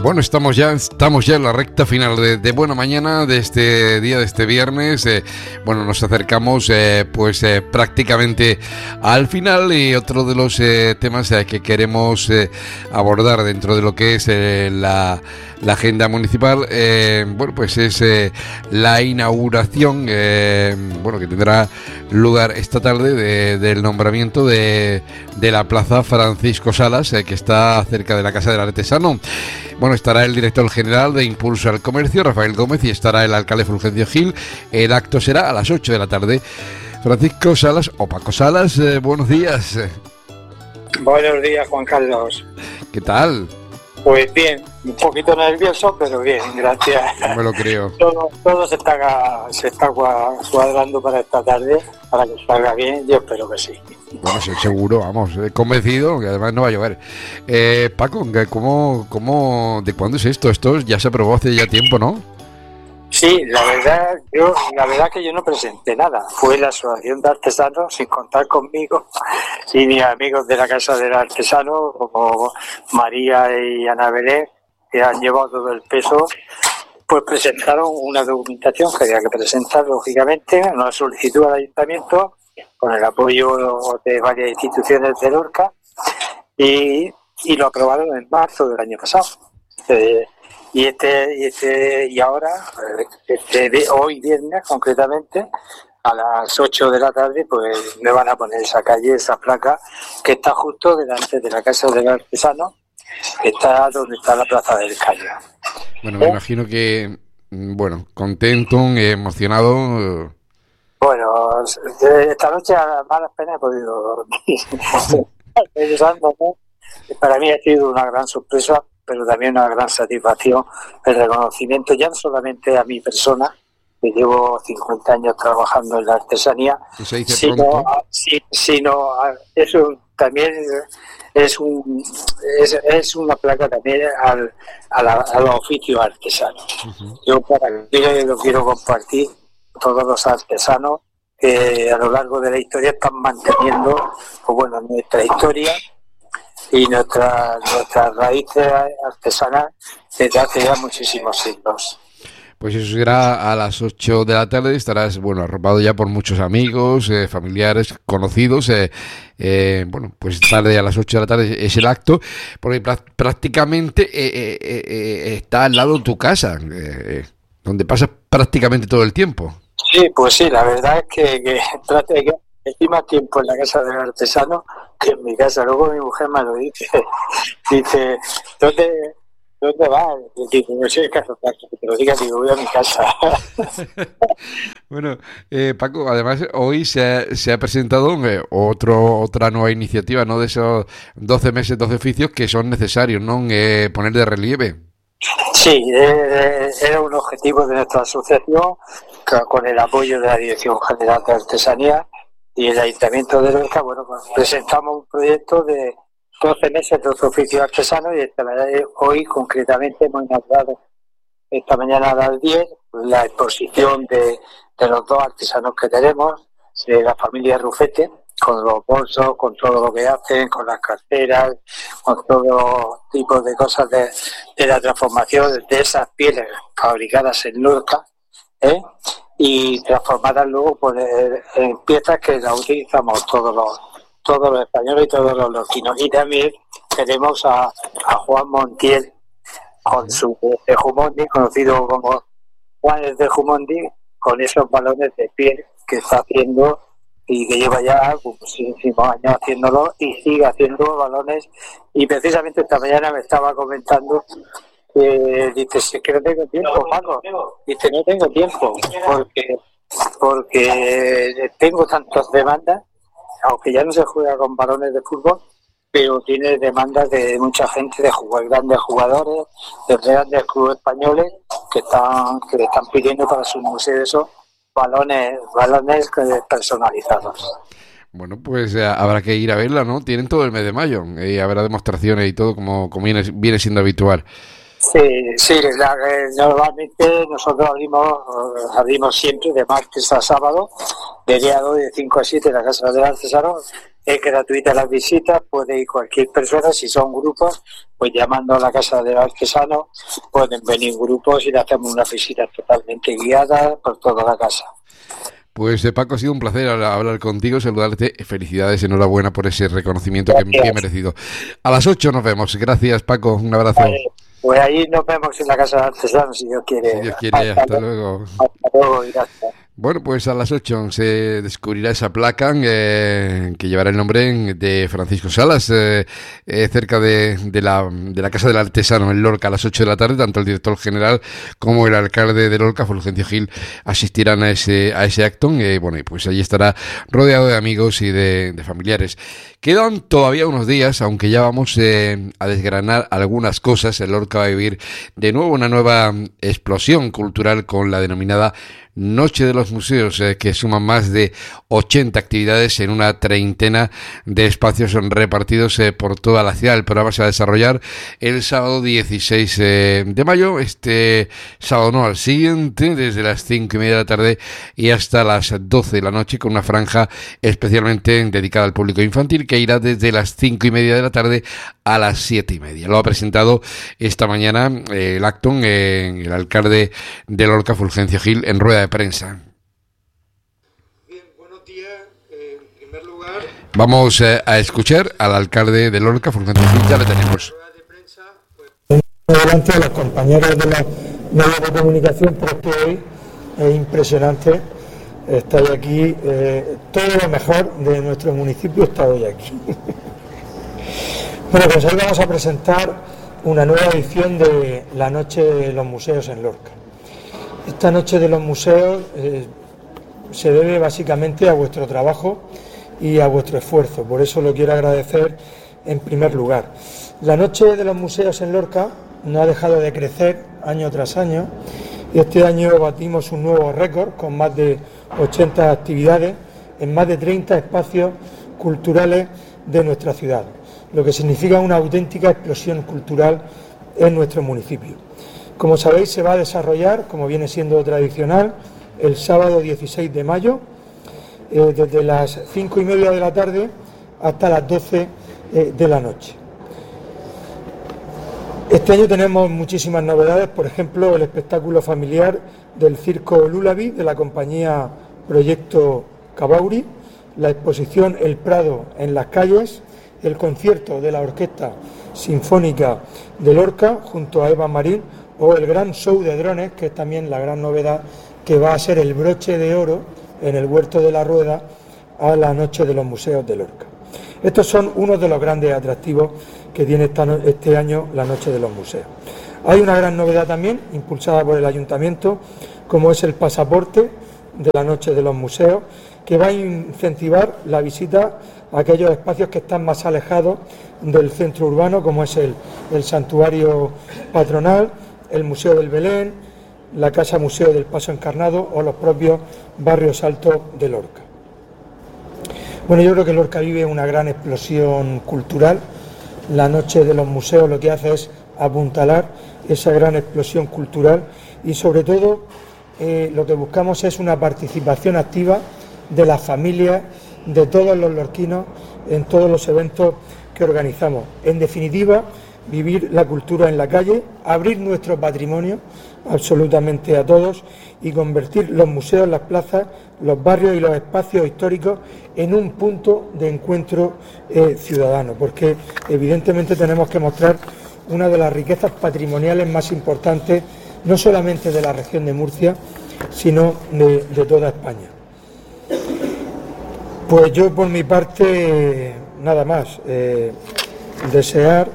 Bueno, estamos ya en la recta final de Buena Mañana de este día, de este viernes. Bueno, nos acercamos prácticamente al final, y otro de los temas que queremos abordar dentro de lo que es la agenda municipal, es la inauguración, que tendrá lugar esta tarde del nombramiento de la Plaza Francisco Salas, que está cerca de la Casa del Artesano. Bueno, estará el director general de Impulso al Comercio, Rafael Gómez, y estará el alcalde Fulgencio Gil. El acto será a las 8 de la tarde. Francisco Salas o Paco Salas, buenos días. Buenos días, Juan Carlos. ¿Qué tal? Pues bien, un poquito nervioso, pero bien, gracias. No me lo creo. Todo se está cuadrando para esta tarde, para que salga bien. Yo espero que sí. Bueno, seguro, vamos, convencido, que además no va a llover. Paco, ¿de cuándo es esto? Esto ya se aprobó hace ya tiempo, ¿no? Sí, la verdad que yo no presenté nada. Fue la Asociación de Artesanos, sin contar conmigo, y mis amigos de la Casa del Artesano, como María y Ana Belén, que han llevado todo el peso, pues presentaron una documentación que había que presentar, lógicamente, una solicitud al ayuntamiento, con el apoyo de varias instituciones de Lorca, y lo aprobaron en marzo del año pasado. Y ahora, hoy viernes concretamente, a las 8 de la tarde, pues me van a poner esa calle, esa placa, que está justo delante de la Casa del Artesano, que está donde está la Plaza del Cayo. Bueno, me imagino que, contento, emocionado. Bueno, esta noche a malas penas he podido dormir. Pensando, ¿no? Para mí ha sido una gran sorpresa, pero también una gran satisfacción el reconocimiento, ya no solamente a mi persona, que llevo 50 años trabajando en la artesanía, sino eso también es una placa también a los oficios artesanos. Uh-huh. Yo lo quiero compartir con todos los artesanos que a lo largo de la historia están manteniendo nuestra historia y nuestras raíces artesanas desde hace ya muchísimos siglos. Pues eso será a las 8 de la tarde. Estarás, arropado ya por muchos amigos, familiares, conocidos. Pues tarde, a las 8 de la tarde es el acto, porque prácticamente está al lado de tu casa, donde pasas prácticamente todo el tiempo. Sí, pues sí, la verdad es que estoy más tiempo en la Casa del Artesano que en mi casa. Luego mi mujer me lo dice, ¿dónde vas? Digo, no sé, que te lo diga, digo, voy a mi casa. Bueno, Paco, además hoy se ha presentado otra nueva iniciativa, ¿no? De esos 12 meses, 12 oficios que son necesarios, ¿no? Poner de relieve. Sí, era un objetivo de nuestra asociación, con el apoyo de la Dirección General de Artesanía y el Ayuntamiento de Lorca. Presentamos un proyecto de 12 meses, 12 oficios artesanos, y hoy concretamente hemos inaugurado esta mañana a las 10 la exposición de los dos artesanos que tenemos, de la familia Rufete, con los bolsos, con todo lo que hacen, con las carteras, con todo tipo de cosas de la transformación de esas pieles fabricadas en Lorca, y transformadas luego en piezas que las utilizamos todos los españoles y todos los lorquinos. Y también tenemos a Juan Montiel con su de Jumondi, conocido como Juan de Jumondi, con esos balones de piel que está haciendo y que lleva ya muchísimos años haciéndolo y sigue haciendo balones. Y precisamente esta mañana me estaba comentando, dice, si es que no tengo tiempo, Paco. Dice, no tengo tiempo porque tengo tantas demandas, aunque ya no se juega con balones de fútbol, pero tiene demandas de mucha gente, de grandes jugadores, de grandes clubes españoles que le están pidiendo para su museo esos balones personalizados. Bueno, pues habrá que ir a verla, ¿no? Tienen todo el mes de mayo y habrá demostraciones y todo como viene siendo habitual. Sí, normalmente nosotros abrimos siempre de martes a sábado, de día 2 de 5 a 7 en la Casa del Artesano, Es gratuita las visitas, puede ir cualquier persona, si son grupos, pues llamando a la Casa del Artesano, pueden venir grupos y le hacemos unas visitas totalmente guiadas por toda la casa. Pues Paco, ha sido un placer hablar contigo, saludarte, felicidades, enhorabuena por ese reconocimiento que he merecido. A las 8 nos vemos, gracias Paco, un abrazo. Vale, pues ahí nos vemos en la Casa del Artesano, si Dios quiere. Si Dios quiere, hasta luego. Hasta luego y gracias. Bueno, pues a las 8 se descubrirá esa placa que llevará el nombre de Francisco Salas, cerca de la Casa del Artesano en Lorca, a las 8 de la tarde. Tanto el director general como el alcalde de Lorca, Fulgencio Gil, asistirán a ese acto. Bueno, y pues allí estará rodeado de amigos y de familiares. Quedan todavía unos días, aunque ya vamos a desgranar algunas cosas. El Lorca va a vivir de nuevo una nueva explosión cultural con la denominada Noche de los Museos, que suma más de 80 actividades en una treintena de espacios repartidos por toda la ciudad. El programa se va a desarrollar el sábado 16 de mayo, este sábado no, al siguiente, desde las 5:30 de la tarde y hasta las 12 de la noche, con una franja especialmente dedicada al público infantil, que irá desde las 5:30 de la tarde a las 7:30. Lo ha presentado esta mañana el acto el alcalde de Lorca, Fulgencio Gil, en rueda de prensa. Bien, buenos días. En primer lugar, vamos a escuchar al alcalde de Lorca, Fulgencio Gil, ya le tenemos. Delante de los compañeros de los medios de comunicación, porque hoy es impresionante. Estáis aquí, todo lo mejor de nuestro municipio está hoy aquí. Bueno, pues hoy vamos a presentar una nueva edición de la Noche de los Museos en Lorca. Esta Noche de los Museos se debe básicamente a vuestro trabajo y a vuestro esfuerzo, por eso lo quiero agradecer en primer lugar. La Noche de los Museos en Lorca no ha dejado de crecer año tras año y este año batimos un nuevo récord con más de 80 actividades en más de 30 espacios culturales de nuestra ciudad, lo que significa una auténtica explosión cultural en nuestro municipio. Como sabéis, se va a desarrollar, como viene siendo tradicional, el sábado 16 de mayo, desde las 5:30 de la tarde hasta las 12 de la noche. Este año tenemos muchísimas novedades, por ejemplo, el espectáculo familiar del Circo Lulabi de la compañía Proyecto Cabauri, la exposición El Prado en las calles, el concierto de la Orquesta Sinfónica de Lorca junto a Eva Marín, o el gran show de drones, que es también la gran novedad, que va a ser el broche de oro en el Huerto de la Rueda a la Noche de los Museos de Lorca. Estos son unos de los grandes atractivos que tiene este año la Noche de los Museos. Hay una gran novedad también, impulsada por el Ayuntamiento, como es el pasaporte de la Noche de los Museos, que va a incentivar la visita a aquellos espacios que están más alejados del centro urbano, como es el Santuario Patronal, el Museo del Belén, la Casa Museo del Paso Encarnado o los propios barrios altos de Lorca. Bueno, yo creo que Lorca vive una gran explosión cultural. La Noche de los Museos lo que hace es apuntalar esa gran explosión cultural y sobre todo lo que buscamos es una participación activa de las familias, de todos los lorquinos en todos los eventos que organizamos. En definitiva, vivir la cultura en la calle, abrir nuestro patrimonio absolutamente a todos y convertir los museos, las plazas, los barrios y los espacios históricos en un punto de encuentro ciudadano, porque evidentemente tenemos que mostrar una de las riquezas patrimoniales más importantes, no solamente de la región de Murcia, sino de toda España. Pues yo por mi parte, nada más, desear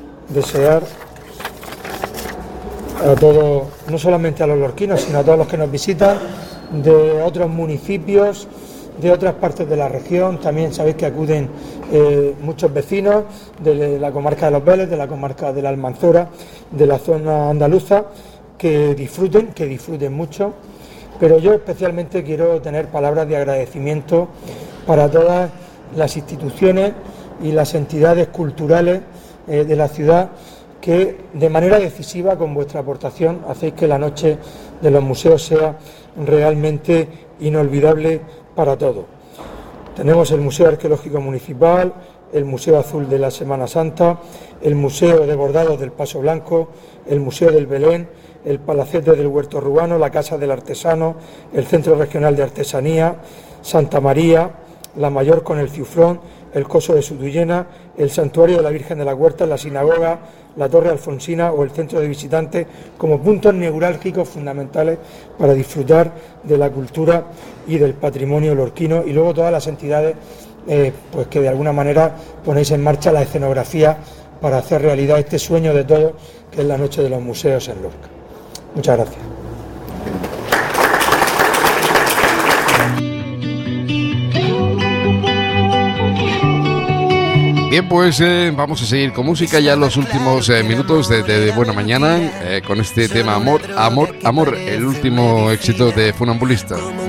a todos, no solamente a los lorquinos, sino a todos los que nos visitan, de otros municipios, de otras partes de la región. También sabéis que acuden muchos vecinos de la comarca de Los Vélez, de la comarca de la Almanzora, de la zona andaluza, que disfruten mucho. Pero yo especialmente quiero tener palabras de agradecimiento para todas las instituciones y las entidades culturales de la ciudad que de manera decisiva con vuestra aportación hacéis que la Noche de los Museos sea realmente inolvidable para todos. Tenemos el Museo Arqueológico Municipal, el Museo Azul de la Semana Santa, el Museo de Bordados del Paso Blanco, el Museo del Belén, el Palacete del Huerto Rubano, la Casa del Artesano, el Centro Regional de Artesanía, Santa María, la Mayor con el Ciufrón, el Coso de Sutuyena, el Santuario de la Virgen de la Huerta, la Sinagoga, la Torre Alfonsina o el Centro de Visitantes como puntos neurálgicos fundamentales para disfrutar de la cultura y del patrimonio lorquino, y luego todas las entidades pues que de alguna manera ponéis en marcha la escenografía para hacer realidad este sueño de todos, que es la Noche de los Museos en Lorca. Muchas gracias. Bien, pues vamos a seguir con música ya en los últimos minutos de Buena Mañana, con este tema Amor, Amor, Amor, el último éxito de Funambulista.